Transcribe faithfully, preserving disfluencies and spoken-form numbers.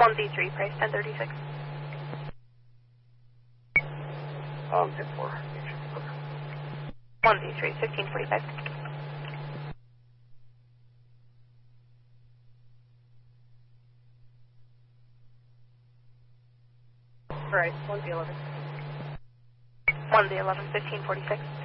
one Z three, price ten thirty-six. Um, ten four. one Z three, fifteen forty-five. Right, one Z eleven. one Z eleven, fifteen forty-six.